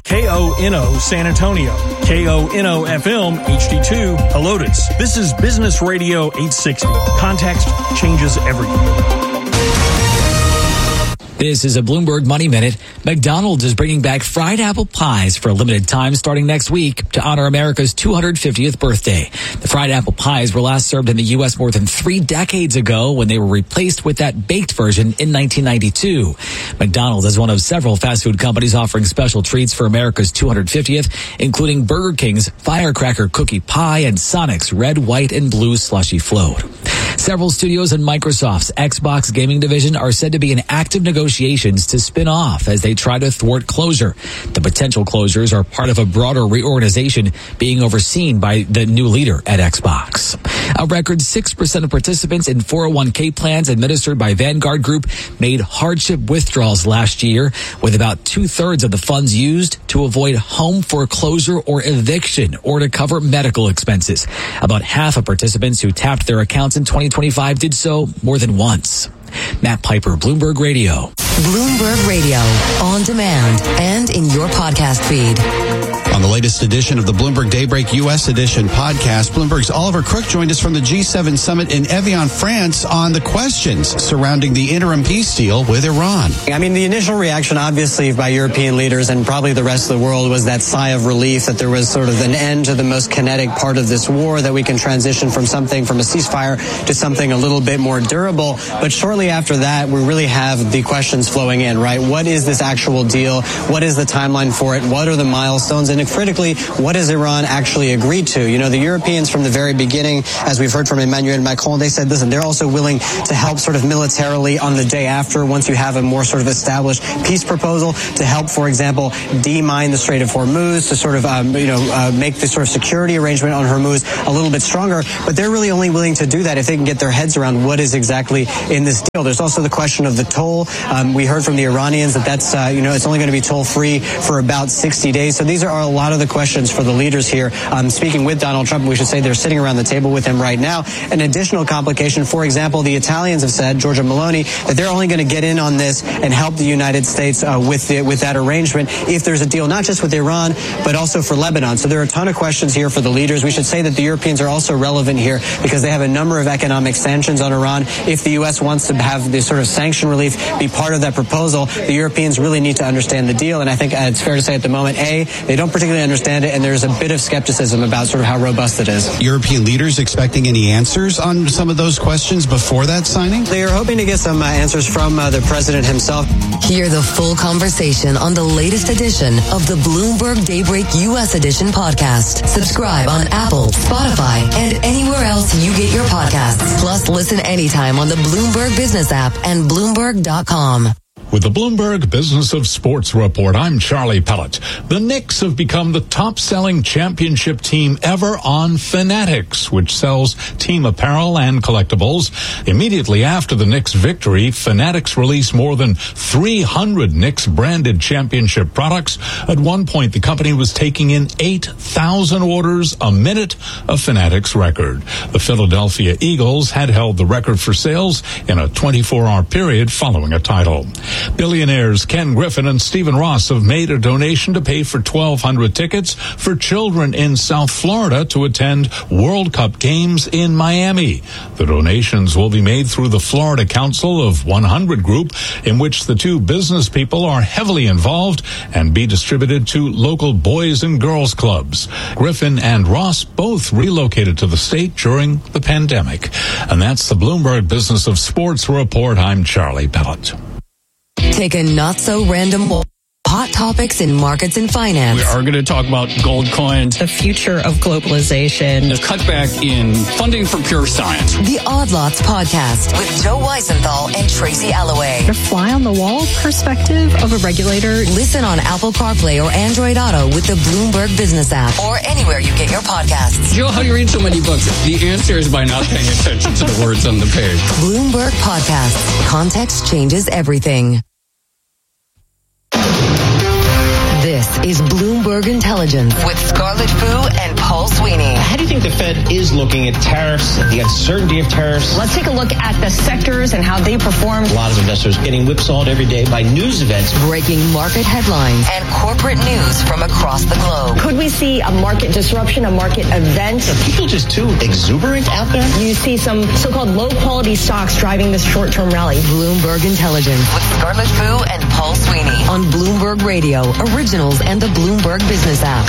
KONO San Antonio, KONO FM HD2 Helotes. This is Business Radio 860. Context changes everything. This is a Bloomberg Money Minute. McDonald's is bringing back fried apple pies for a limited time starting next week to honor America's 250th birthday. The fried apple pies were last served in the U.S. more than 3 decades ago when they were replaced with that baked version in 1992. McDonald's is one of several fast food companies offering special treats for America's 250th, including Burger King's Firecracker Cookie Pie and Sonic's Red, White, and Blue Slushy Float. Several studios and Microsoft's Xbox gaming division are said to be in active negotiations to spin off as they try to thwart closure. The potential closures are part of a broader reorganization being overseen by the new leader at Xbox. A record 6% of participants in 401k plans administered by Vanguard Group made hardship withdrawals last year, with about 2/3 of the funds used to avoid home foreclosure or eviction or to cover medical expenses. About half of participants who tapped their accounts in 2025 did so more than once. Matt Piper, Bloomberg Radio. Bloomberg Radio, on demand and in your podcast feed. On the latest edition of the Bloomberg Daybreak U.S. Edition podcast, Bloomberg's Oliver Crook joined us from the G7 summit in Evian, France, on the questions surrounding the interim peace deal with Iran. I mean, the initial reaction, obviously, by European leaders and probably the rest of the world was that sigh of relief that there was sort of an end to the most kinetic part of this war, that we can transition from a ceasefire to something a little bit more durable. But shortly after that, we really have the questions flowing in, right? What is this actual deal? What is the timeline for it? What are the milestones? And critically, what has Iran actually agreed to? You know, the Europeans from the very beginning, as we've heard from Emmanuel Macron, they said, listen, they're also willing to help sort of militarily on the day after, once you have a more sort of established peace proposal, to help, for example, demine the Strait of Hormuz, to sort of, make the sort of security arrangement on Hormuz a little bit stronger. But they're really only willing to do that if they can get their heads around what is exactly in this deal. There's also the question of the toll. We heard from the Iranians that that's, it's only going to be toll-free for about 60 days. So these are a lot of the questions for the leaders here. Speaking with Donald Trump, we should say they're sitting around the table with him right now. An additional complication, for example, the Italians have said, Giorgia Meloni, that they're only going to get in on this and help the United States with that arrangement if there's a deal, not just with Iran, but also for Lebanon. So there are a ton of questions here for the leaders. We should say that the Europeans are also relevant here because they have a number of economic sanctions on Iran. If the U.S. wants to have this sort of sanction relief be part of that proposal, the Europeans really need to understand the deal. And I think it's fair to say at the moment, they don't particularly understand it, and there's a bit of skepticism about sort of how robust it is. European leaders expecting any answers on some of those questions before that signing? They are hoping to get some answers from the president himself. Hear the full conversation on the latest edition of the Bloomberg Daybreak U.S. Edition podcast. Subscribe on Apple, Spotify, and anywhere else you get your podcasts. Plus, listen anytime on the Bloomberg Business app and Bloomberg.com. With the Bloomberg Business of Sports Report, I'm Charlie Pellett. The Knicks have become the top-selling championship team ever on Fanatics, which sells team apparel and collectibles. Immediately after the Knicks' victory, Fanatics released more than 300 Knicks-branded championship products. At one point, the company was taking in 8,000 orders a minute, a Fanatics record. The Philadelphia Eagles had held the record for sales in a 24-hour period following a title. Billionaires Ken Griffin and Stephen Ross have made a donation to pay for 1,200 tickets for children in South Florida to attend World Cup games in Miami. The donations will be made through the Florida Council of 100 group, in which the two business people are heavily involved, and be distributed to local boys and girls clubs. Griffin and Ross both relocated to the state during the pandemic. And that's the Bloomberg Business of Sports Report. I'm Charlie Pellett. Take a not-so-random hot topics in markets and finance. We are going to talk about gold coins, the future of globalization, the cutback in funding for pure science. The Odd Lots podcast with Joe Weisenthal and Tracy Alloway. The fly-on-the-wall perspective of a regulator. Listen on Apple CarPlay or Android Auto with the Bloomberg Business app or anywhere you get your podcasts. Joe, how do you read so many books? The answer is by not paying attention to the words on the page. Bloomberg Podcasts. Context changes everything. This is Bloomberg Intelligence with Scarlett Fu and Paul Sweeney. How do you think the Fed is looking at tariffs, the uncertainty of tariffs? Let's take a look at the sectors and how they performed. A lot of investors getting whipsawed every day by news events. Breaking market headlines and corporate news from across the globe. Could we see a market disruption, a market event? Are people just too exuberant out there? You see some so-called low-quality stocks driving this short-term rally. Bloomberg Intelligence with Scarlett Fu and Paul Sweeney on Bloomberg Radio, Originals, and the Bloomberg Business app.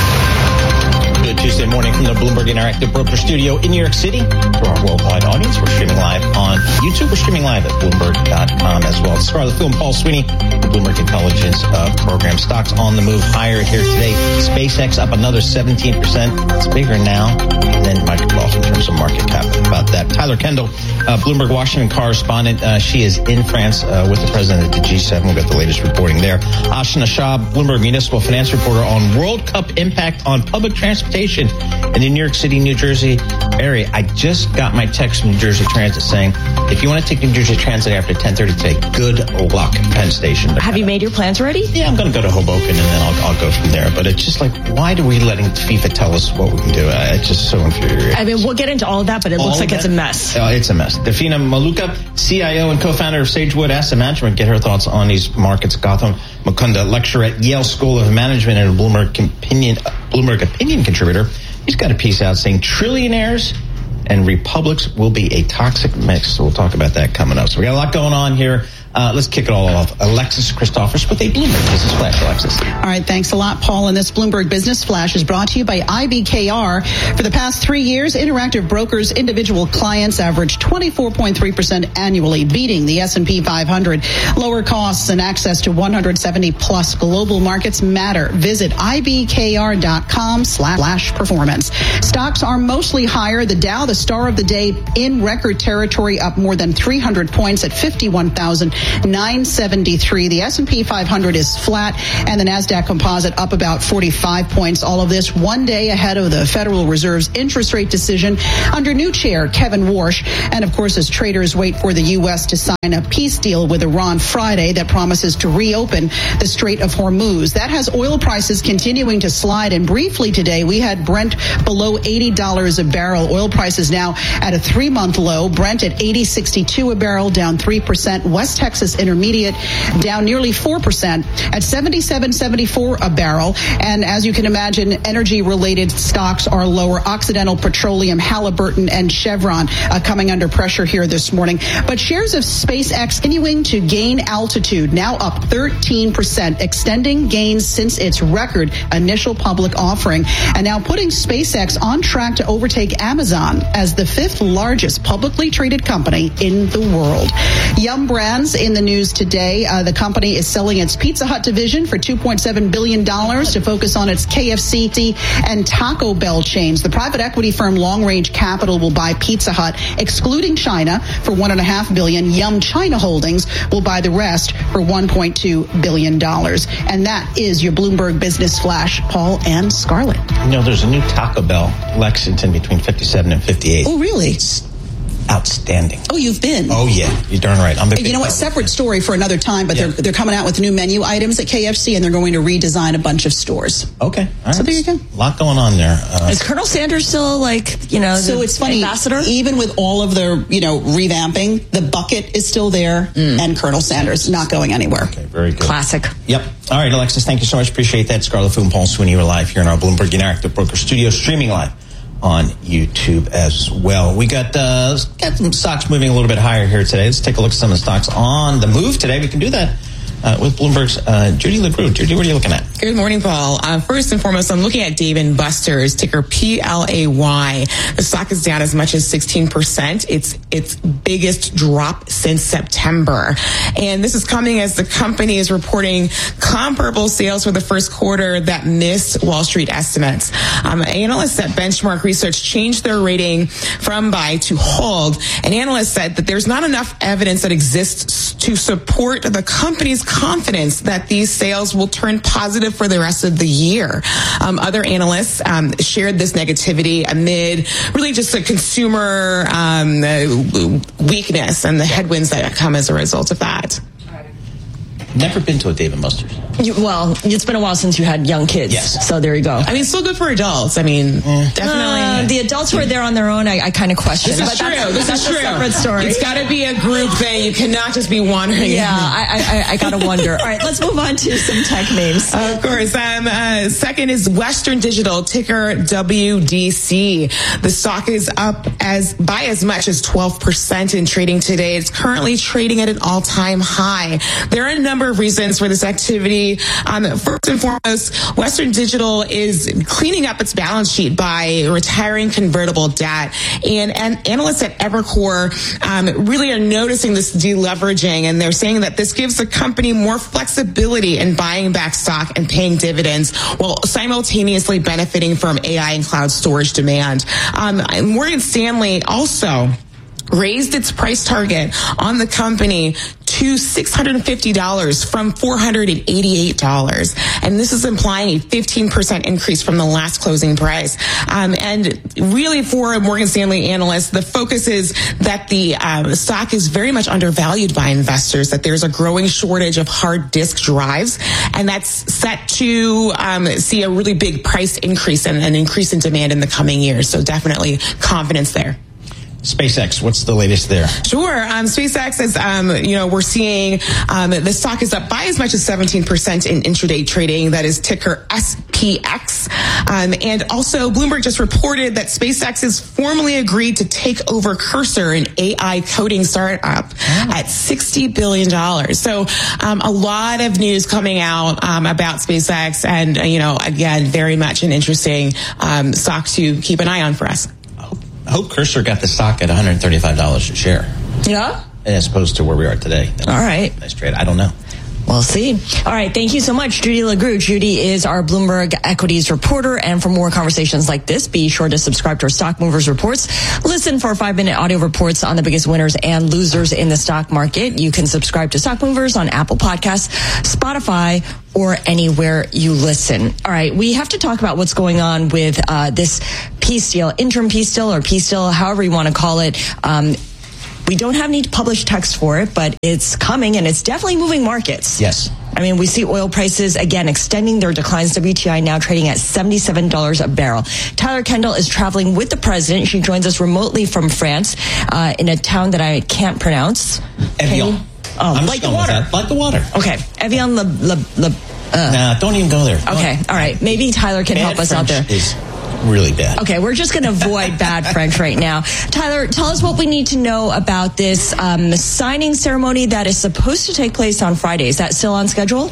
Good Tuesday morning from the Bloomberg Interactive Broker Studio in New York City. For our worldwide audience, we're streaming live on YouTube. We're streaming live at Bloomberg.com as well. Scarlett Fu and Paul Sweeney, the Bloomberg Intelligence program. Stocks on the move higher here today. SpaceX up another 17%. It's bigger now than Microsoft in terms of market cap. About that. Tyler Kendall, Bloomberg Washington correspondent. She is in France with the president of the G7. We've got the latest reporting there. Ashna Shah, Bloomberg Municipal Finance reporter on World Cup impact on public transportation in the New York City, New Jersey area. I just got my text from New Jersey Transit saying, if you want to take New Jersey Transit after 10:30 today, good luck, Penn Station. Have you made your plans ready? Yeah, I'm going to go to Hoboken and then I'll go from there. But it's just like, why do we letting FIFA tell us what we can do? It's just so infuriating. I mean, we'll get into all of that, but it looks like it's a mess. It's a mess. Dafina Maluka, CIO and co-founder of Sagewood Asset Management, get her thoughts on these markets. Gotham Mukunda, lecturer at Yale School of Management and a Bloomberg Opinion contributor. He's got a piece out saying trillionaires and republics will be a toxic mix. So we'll talk about that coming up. So we got a lot going on here. Let's kick it all off. Alexis Christophers with a Bloomberg Business Flash. Alexis. All right, thanks a lot, Paul. And this Bloomberg Business Flash is brought to you by IBKR. For the past 3 years, Interactive Brokers' individual clients averaged 24.3% annually, beating the S&P 500. Lower costs and access to 170-plus global markets matter. Visit IBKR.com/performance. Stocks are mostly higher. The Dow, the star of the day, in record territory, up more than 300 points at 51,973. The S&P 500 is flat, and the NASDAQ Composite up about 45 points. All of this 1 day ahead of the Federal Reserve's interest rate decision under new chair Kevin Warsh. And, of course, as traders wait for the U.S. to sign a peace deal with Iran Friday that promises to reopen the Strait of Hormuz. That has oil prices continuing to slide. And briefly today, we had Brent below $80 a barrel. Oil prices now at a 3-month low. Brent at $80.62 a barrel, down 3%. West Texas Intermediate down nearly 4% at $77.74 a barrel. And as you can imagine, energy-related stocks are lower. Occidental Petroleum, Halliburton, and Chevron coming under pressure here this morning. But shares of SpaceX continuing to gain altitude, now up 13%, extending gains since its record initial public offering, and now putting SpaceX on track to overtake Amazon as the 5th largest publicly traded company in the world. Yum Brands in the news today. The company is selling its Pizza Hut division for $2.7 billion to focus on its KFC and Taco Bell chains. The private equity firm Long Range Capital will buy Pizza Hut, excluding China, for $1.5 billion. Yum China Holdings will buy the rest for $1.2 billion. And that is your Bloomberg Business Flash, Paul and Scarlett. You know, there's a new Taco Bell, Lexington, between 57 and 58. Oh, really? Outstanding. Oh, you've been? Oh, yeah. You're darn right. You know what? Separate story for another time, but they're coming out with new menu items at KFC, and they're going to redesign a bunch of stores. Okay. All right. So there you go. A lot going on there. Is Colonel Sanders still, so it's funny, ambassador? Even with all of their, revamping, the bucket is still there, and Colonel Sanders not going anywhere. Okay, very good. Classic. Yep. All right, Alexis, thank you so much. Appreciate that. Scarlett Fu and Paul Sweeney are live here in our Bloomberg Interactive Broker Studio, streaming live on YouTube as well. We got some stocks moving a little bit higher here today. Let's take a look at some of the stocks on the move today. We can do that with Bloomberg's Judy LaGrue. Judy, what are you looking at? Good morning, Paul. First and foremost, I'm looking at Dave & Buster's, ticker PLAY. The stock is down as much as 16%. It's its biggest drop since September. And this is coming as the company is reporting comparable sales for the first quarter that missed Wall Street estimates. Analysts at Benchmark Research changed their rating from buy to hold. And analysts said that there's not enough evidence that exists to support the company's confidence that these sales will turn positive for the rest of the year. Other analysts shared this negativity amid really just a consumer weakness and the headwinds that come as a result of that. Never been to a Dave & Buster's. Well, it's been a while since you had young kids. Yes. So there you go. I mean, still good for adults. I mean, definitely. The adults who are there on their own, I kind of question. This is true. This is true. A separate story. It's got to be a group thing. You cannot just be wandering. Yeah, I got to wonder. All right, let's move on to some tech names. Of course. Second is Western Digital, ticker WDC. The stock is up by as much as 12% in trading today. It's currently trading at an all-time high. There are a number of reasons for this activity. First and foremost, Western Digital is cleaning up its balance sheet by retiring convertible debt. And analysts at Evercore really are noticing this deleveraging, and they're saying that this gives the company more flexibility in buying back stock and paying dividends while simultaneously benefiting from AI and cloud storage demand. Morgan Stanley also raised its price target on the company to $650 from $488. And this is implying a 15% increase from the last closing price. And really for Morgan Stanley analysts, the focus is that the stock is very much undervalued by investors, that there's a growing shortage of hard disk drives, and that's set to see a really big price increase and an increase in demand in the coming years. So definitely confidence there. SpaceX, what's the latest there? Sure. SpaceX is, we're seeing the stock is up by as much as 17% in intraday trading. That is ticker SPX. And also, Bloomberg just reported that SpaceX has formally agreed to take over Cursor, an AI coding startup, at $60 billion. So a lot of news coming out about SpaceX, and, again, very much an interesting stock to keep an eye on for us. I hope Cursor got the stock at $135 a share. Yeah? As opposed to where we are today. All right. Nice trade. I don't know. We'll see. All right. Thank you so much, Judy LaGrue. Judy is our Bloomberg Equities reporter. And for more conversations like this, be sure to subscribe to our Stock Movers Reports. Listen for 5-minute audio reports on the biggest winners and losers in the stock market. You can subscribe to Stock Movers on Apple Podcasts, Spotify, or anywhere you listen. All right. We have to talk about what's going on with this peace deal, interim peace deal or peace deal, however you want to call it. We don't have any published text for it, but it's coming, and it's definitely moving markets. Yes. I mean, we see oil prices, again, extending their declines. WTI now trading at $77 a barrel. Tyler Kendall is traveling with the president. She joins us remotely from France in a town that I can't pronounce. Evian. Oh, like the water. Like the water. Okay. Evian Nah, don't even go there. Okay. All right. Maybe Tyler can help us out there. Is really bad. Okay, we're just going to avoid bad French right now. Tyler, tell us what we need to know about this signing ceremony that is supposed to take place on Friday. Is that still on schedule?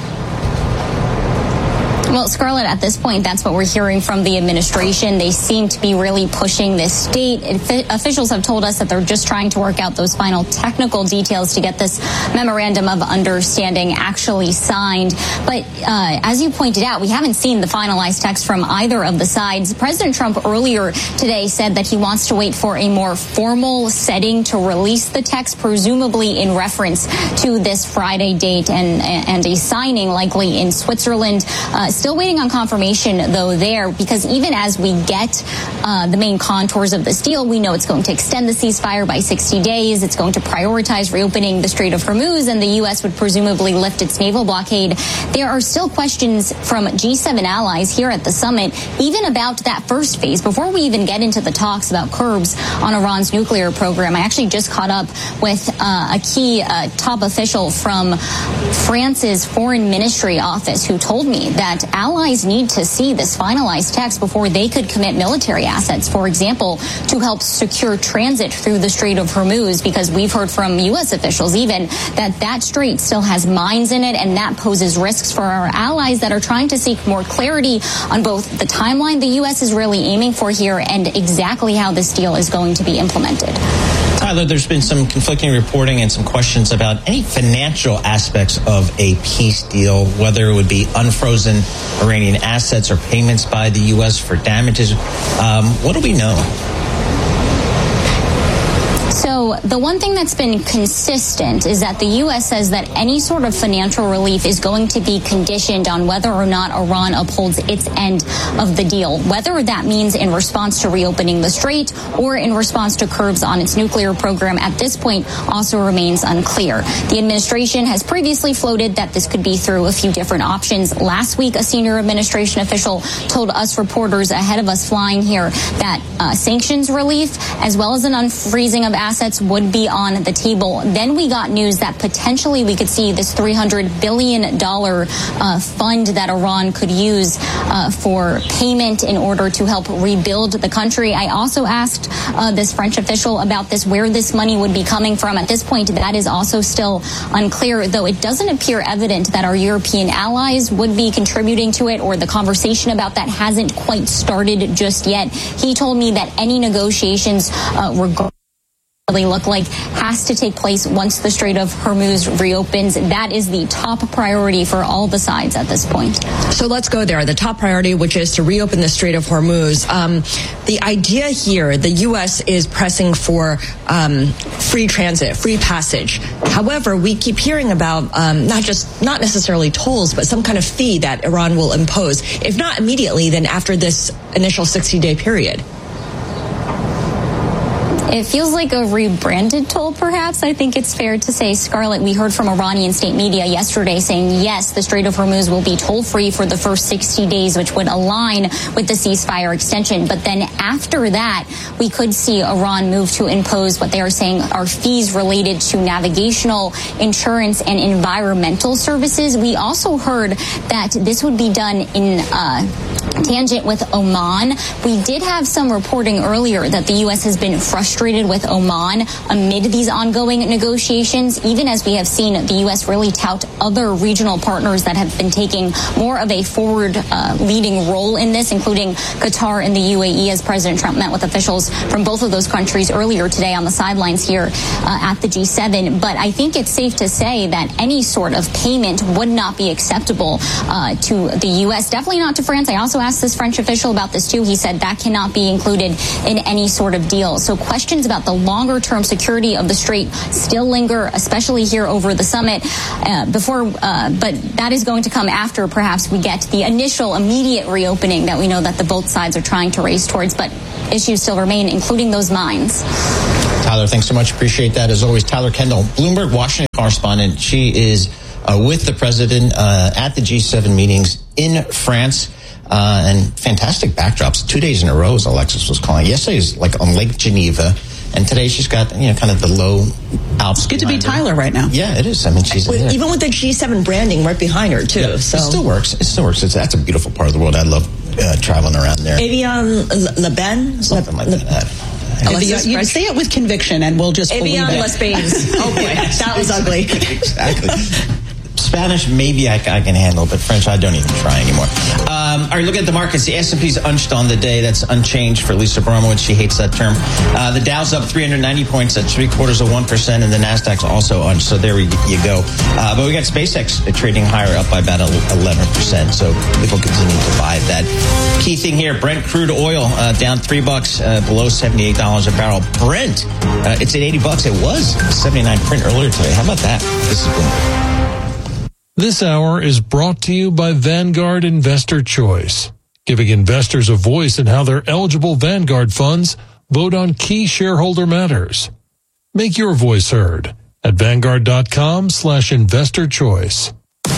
Well, Scarlett, at this point, that's what we're hearing from the administration. They seem to be really pushing this date. Officials have told us that they're just trying to work out those final technical details to get this memorandum of understanding actually signed. But as you pointed out, we haven't seen the finalized text from either of the sides. President Trump earlier today said that he wants to wait for a more formal setting to release the text, presumably in reference to this Friday date and a signing likely in Switzerland. Still waiting on confirmation, though, there, because even as we get the main contours of this deal, we know it's going to extend the ceasefire by 60 days. It's going to prioritize reopening the Strait of Hormuz, and the U.S. would presumably lift its naval blockade. There are still questions from G7 allies here at the summit, even about that first phase. Before we even get into the talks about curbs on Iran's nuclear program, I actually just caught up with a key top official from France's foreign ministry office who told me that allies need to see this finalized text before they could commit military assets, for example, to help secure transit through the Strait of Hormuz, because we've heard from U.S. officials even that strait still has mines in it, and that poses risks for our allies that are trying to seek more clarity on both the timeline the U.S. is really aiming for here and exactly how this deal is going to be implemented. Tyler, there's been some conflicting reporting and some questions about any financial aspects of a peace deal, whether it would be unfrozen Iranian assets or payments by the U.S. for damages. What do we know? So the one thing that's been consistent is that the U.S. says that any sort of financial relief is going to be conditioned on whether or not Iran upholds its end of the deal. Whether that means in response to reopening the strait or in response to curbs on its nuclear program at this point also remains unclear. The administration has previously floated that this could be through a few different options. Last week, a senior administration official told us reporters ahead of us flying here that sanctions relief as well as an unfreezing of assets would be on the table. Then we got news that potentially we could see this $300 billion fund that Iran could use for payment in order to help rebuild the country. I also asked this French official about this, where this money would be coming from. At this point, that is also still unclear, though it doesn't appear evident that our European allies would be contributing to it, or the conversation about that hasn't quite started just yet. He told me that any negotiations look like has to take place once the Strait of Hormuz reopens. That is the top priority for all the sides at this point. So let's go there. The top priority, which is to reopen the Strait of Hormuz. The idea here, the U.S. is pressing for free transit, free passage. However, we keep hearing about not necessarily tolls, but some kind of fee that Iran will impose. If not immediately, then after this initial 60-day period. It feels like a rebranded toll, perhaps. I think it's fair to say, Scarlett, we heard from Iranian state media yesterday saying, yes, the Strait of Hormuz will be toll-free for the first 60 days, which would align with the ceasefire extension. But then after that, we could see Iran move to impose what they are saying are fees related to navigational, insurance, and environmental services. We also heard that this would be done in tangent with Oman. We did have some reporting earlier that the U.S. has been frustrated with Oman amid these ongoing negotiations, even as we have seen the U.S. really tout other regional partners that have been taking more of a forward leading role in this, including Qatar and the UAE, as President Trump met with officials from both of those countries earlier today on the sidelines here at the G7. But I think it's safe to say that any sort of payment would not be acceptable to the U.S., definitely not to France. I also asked this French official about this too. He said that cannot be included in any sort of deal. So questions about the longer-term security of the strait still linger, especially here over the summit. But that is going to come after perhaps we get the initial immediate reopening that we know that both sides are trying to race towards. But issues still remain, including those mines. Tyler, thanks so much. Appreciate that. As always, Tyler Kendall, Bloomberg Washington correspondent. She is with the president at the G7 meetings in France. And fantastic backdrops. 2 days in a row, as Alexis was calling. Yesterday was like on Lake Geneva, and today she's got kind of the low Alps. It's good to be Tyler right now. Yeah, it is. I mean, she's even with the G7 branding right behind her too. Yeah, so it still works. That's a beautiful part of the world. I love traveling around there. Evian Le Ben, something like that. You say it with conviction, and we'll just Evian Les Bains. Oh boy, that was ugly. Exactly. Spanish, maybe I can handle, but French, I don't even try anymore. All right, look at the markets. The S&P's unched on the day. That's unchanged for Lisa Abramowitz. She hates that term. The Dow's up 390 points at 0.75%, and the Nasdaq's also unched. So there you go. But we got SpaceX trading higher, up by about 11%. So people continue to buy that. Key thing here: Brent crude oil down $3, below $78 a barrel. Brent, it's at $80. It was 79 print earlier today. How about that? This is Bloomberg. This hour is brought to you by Vanguard Investor Choice, giving investors a voice in how their eligible Vanguard funds vote on key shareholder matters. Make your voice heard at Vanguard.com/investor choice.